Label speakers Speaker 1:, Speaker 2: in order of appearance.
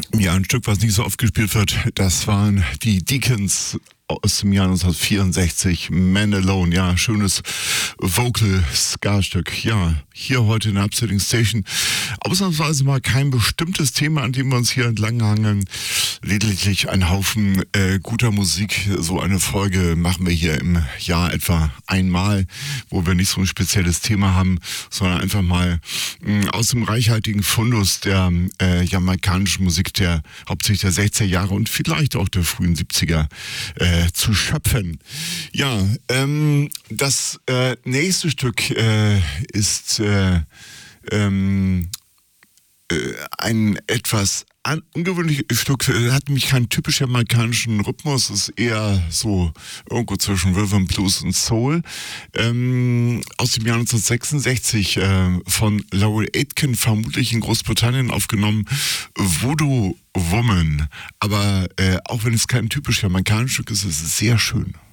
Speaker 1: Ja, ein Stück, was nicht so oft gespielt wird, das waren die Deacons aus dem Jahr 1964, Man Alone. Ja, schönes Vocal-Ska-Stück. Ja, hier heute in der Upsetting Station. Ausnahmsweise mal kein bestimmtes Thema, an dem wir uns hier entlanghangeln. Lediglich ein Haufen guter Musik. So eine Folge machen wir hier im Jahr etwa einmal, wo wir nicht so ein spezielles Thema haben, sondern einfach mal aus dem reichhaltigen Fundus der jamaikanischen Musik der hauptsächlich der 60er Jahre und vielleicht auch der frühen 70er zu schöpfen. Ja, das nächste Stück ist ein etwas ungewöhnliches Stück, hat nämlich keinen typisch jamaikanischen Rhythmus, ist eher so irgendwo zwischen Rhythm, Blues und Soul. Aus dem Jahr 1966 von Laurel Aitken, vermutlich in Großbritannien aufgenommen, Voodoo Woman. Aber auch wenn es kein typisch jamaikanisches Stück ist, ist es sehr schön.